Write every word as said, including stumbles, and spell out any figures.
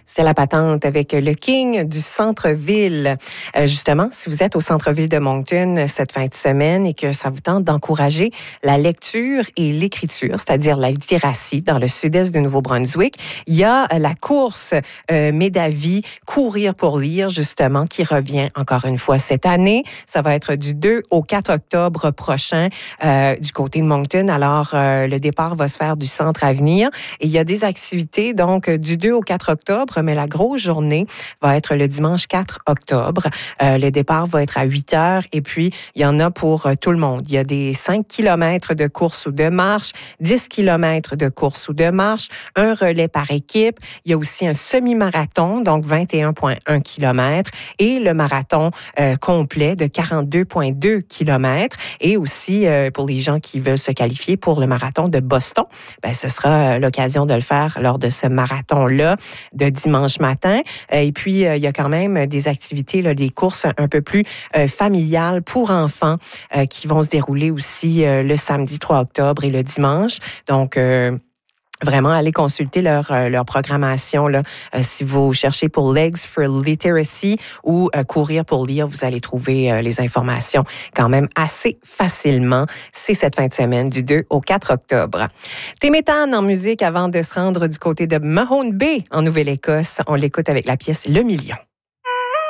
C'est la patente avec le King du centre-ville. Euh, justement, si vous êtes au centre-ville de Moncton cette fin de semaine et que ça vous tente d'encourager la lecture et l'écriture, c'est-à-dire la littératie dans le sud-est du Nouveau-Brunswick, il y a la course euh, Médavie, Courir pour lire, justement, qui revient encore une fois cette année. Ça va être du deux au quatre octobre prochain euh, du côté de Moncton. Alors, euh, le départ va se faire du Centre Avenir et il y a des activités, donc, du deux au quatre octobre, mais la grosse journée va être le dimanche quatre octobre. Euh, le départ va être à huit heures et puis il y en a pour euh, tout le monde. Il y a des cinq kilomètres de course ou de marche, dix kilomètres de course ou de marche, un relais par équipe. Il y a aussi un semi-marathon, donc vingt et un virgule un kilomètres et le marathon euh, complet de quarante-deux virgule deux kilomètres. Et aussi, euh, pour les gens qui veulent se qualifier pour le marathon de Boston, ben, ce sera l'occasion de le faire lors de ce marathon-là de dimanche matin. Et puis, euh, il y a quand même des activités, là, des courses un peu plus euh, familiales pour enfants euh, qui vont se dérouler aussi euh, le samedi trois octobre et le dimanche. Donc, euh, vraiment, allez consulter leur, euh, leur programmation. Là. Euh, si vous cherchez pour Legs for Literacy ou euh, Courir pour lire, vous allez trouver euh, les informations quand même assez facilement. C'est cette fin de semaine du deux au quatre octobre. Téméthane en musique avant de se rendre du côté de Mahone Bay en Nouvelle-Écosse. On l'écoute avec la pièce Le Million.